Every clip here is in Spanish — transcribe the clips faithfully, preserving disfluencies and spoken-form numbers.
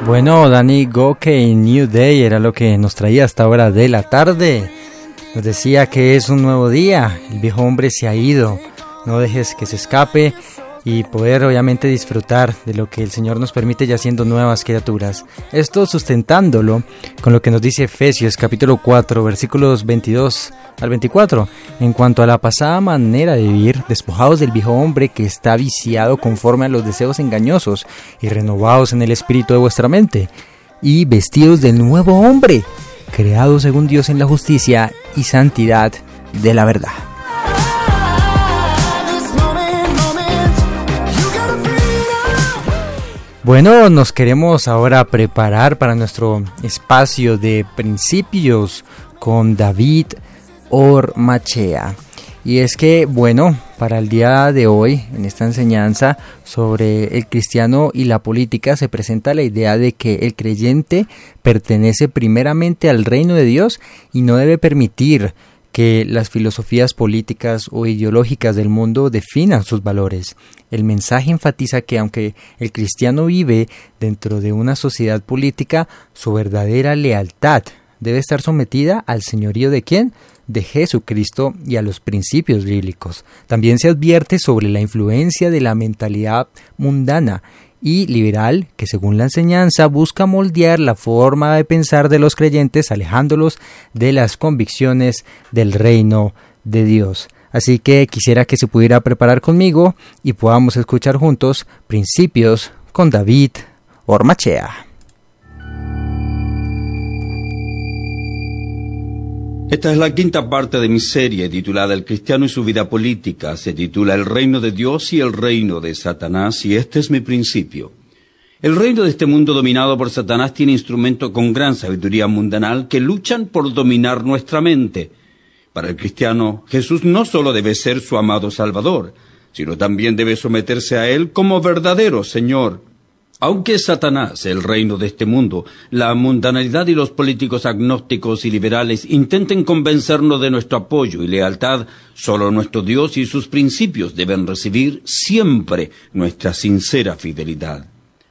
Bueno, Danny Gokey, New Day era lo que nos traía hasta ahora de la tarde. Nos decía que es un nuevo día, el viejo hombre se ha ido, no dejes que se escape y poder obviamente disfrutar de lo que el Señor nos permite ya siendo nuevas criaturas. Esto sustentándolo con lo que nos dice Efesios capítulo cuatro versículos veintidós al veinticuatro, en cuanto a la pasada manera de vivir, despojados del viejo hombre que está viciado conforme a los deseos engañosos y renovados en el espíritu de vuestra mente, y vestidos del nuevo hombre, creado según Dios en la justicia y santidad de la verdad. Bueno, nos queremos ahora preparar para nuestro espacio de principios con David Ormachea. Y es que, bueno, para el día de hoy, en esta enseñanza sobre el cristiano y la política, se presenta la idea de que el creyente pertenece primeramente al reino de Dios y no debe permitir que las filosofías políticas o ideológicas del mundo definan sus valores. El mensaje enfatiza que aunque el cristiano vive dentro de una sociedad política, su verdadera lealtad debe estar sometida al señorío de ¿quién? De Jesucristo y a los principios bíblicos. También se advierte sobre la influencia de la mentalidad mundana y liberal que, según la enseñanza, busca moldear la forma de pensar de los creyentes, alejándolos de las convicciones del reino de Dios. Así que quisiera que se pudiera preparar conmigo y podamos escuchar juntos Principios con David Ormachea. Esta es la quinta parte de mi serie titulada El cristiano y su vida política. Se titula El reino de Dios y el reino de Satanás, y este es mi principio. El reino de este mundo dominado por Satanás tiene instrumentos con gran sabiduría mundanal que luchan por dominar nuestra mente. Para el cristiano, Jesús no solo debe ser su amado Salvador, sino también debe someterse a Él como verdadero Señor. Aunque Satanás, el reino de este mundo, la mundanalidad y los políticos agnósticos y liberales intenten convencernos de nuestro apoyo y lealtad, solo nuestro Dios y sus principios deben recibir siempre nuestra sincera fidelidad.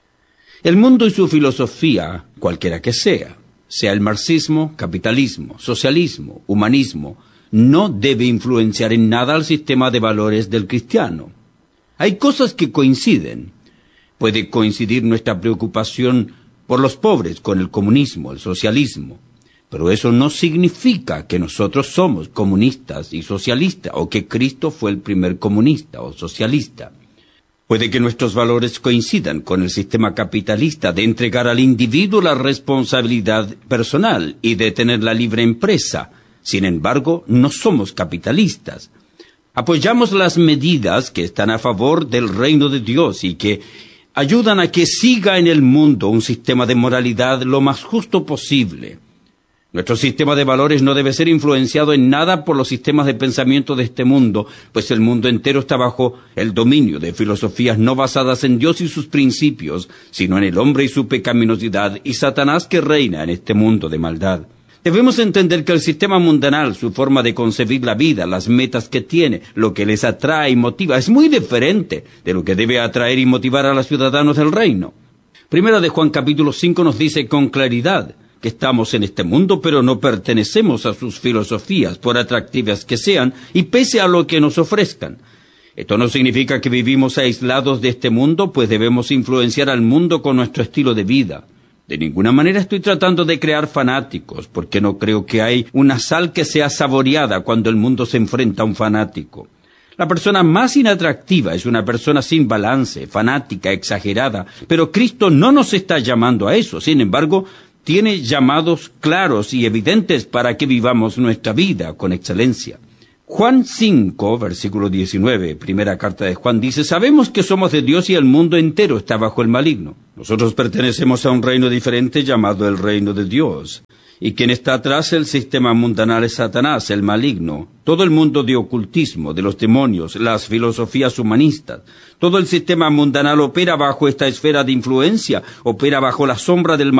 El mundo y su filosofía, cualquiera que sea, sea el marxismo, capitalismo, socialismo, humanismo, no debe influenciar en nada al sistema de valores del cristiano. Hay cosas que coinciden. Puede coincidir nuestra preocupación por los pobres con el comunismo, el socialismo, pero eso no significa que nosotros somos comunistas y socialistas, o que Cristo fue el primer comunista o socialista. Puede que nuestros valores coincidan con el sistema capitalista de entregar al individuo la responsabilidad personal y de tener la libre empresa. Sin embargo, no somos capitalistas. Apoyamos las medidas que están a favor del reino de Dios y que ayudan a que siga en el mundo un sistema de moralidad lo más justo posible. Nuestro sistema de valores no debe ser influenciado en nada por los sistemas de pensamiento de este mundo, pues el mundo entero está bajo el dominio de filosofías no basadas en Dios y sus principios, sino en el hombre y su pecaminosidad, y Satanás que reina en este mundo de maldad. Debemos entender que el sistema mundanal, su forma de concebir la vida, las metas que tiene, lo que les atrae y motiva, es muy diferente de lo que debe atraer y motivar a los ciudadanos del reino. Primera de Juan capítulo cinco nos dice con claridad que estamos en este mundo, pero no pertenecemos a sus filosofías, por atractivas que sean, y pese a lo que nos ofrezcan. Esto no significa que vivimos aislados de este mundo, pues debemos influenciar al mundo con nuestro estilo de vida. De ninguna manera estoy tratando de crear fanáticos, porque no creo que hay una sal que sea saboreada cuando el mundo se enfrenta a un fanático. La persona más inatractiva es una persona sin balance, fanática, exagerada, pero Cristo no nos está llamando a eso. Sin embargo, tiene llamados claros y evidentes para que vivamos nuestra vida con excelencia. Juan cinco, versículo diecinueve, primera carta de Juan, dice: sabemos que somos de Dios y el mundo entero está bajo el maligno. Nosotros pertenecemos a un reino diferente llamado el reino de Dios. Y quien está atrás del sistema mundanal es Satanás, el maligno. Todo el mundo de ocultismo, de los demonios, las filosofías humanistas. Todo el sistema mundanal opera bajo esta esfera de influencia, opera bajo la sombra del